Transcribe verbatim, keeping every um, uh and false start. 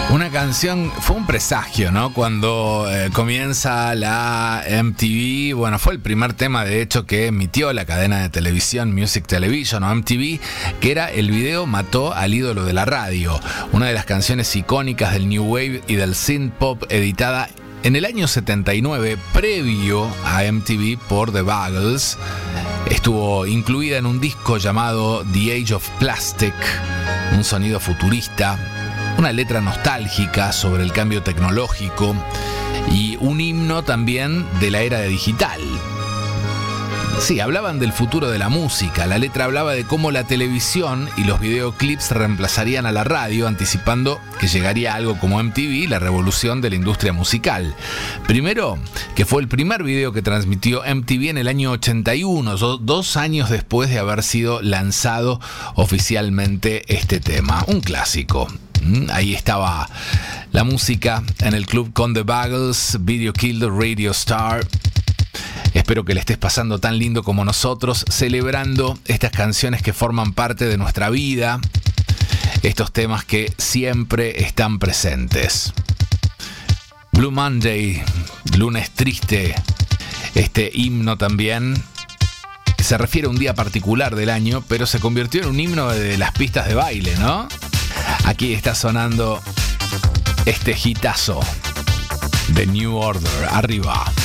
Una canción, fue un presagio, ¿no? Cuando eh, comienza la M T V, bueno, fue el primer tema de hecho que emitió la cadena de televisión Music Television o M T V, que era el video Mató al ídolo de la radio, una de las canciones icónicas del New Wave y del synth pop, editada en el año setenta y nueve, previo a M T V por The Buggles. Estuvo incluida en un disco llamado The Age of Plastic, un sonido futurista, una letra nostálgica sobre el cambio tecnológico y un himno también de la era digital. Sí, hablaban del futuro de la música. La letra hablaba de cómo la televisión y los videoclips reemplazarían a la radio, anticipando que llegaría algo como M T V, la revolución de la industria musical. Primero, que fue el primer video que transmitió M T V en el año ochenta y uno, dos años después de haber sido lanzado oficialmente este tema. Un clásico. Ahí estaba la música en el club con The Buggles, Video Killed Radio Star. Espero que le estés pasando tan lindo como nosotros, celebrando estas canciones que forman parte de nuestra vida, estos temas que siempre están presentes. Blue Monday, lunes triste, este himno también se refiere a un día particular del año, pero se convirtió en un himno de las pistas de baile, ¿no? Aquí está sonando este hitazo de New Order. Arriba.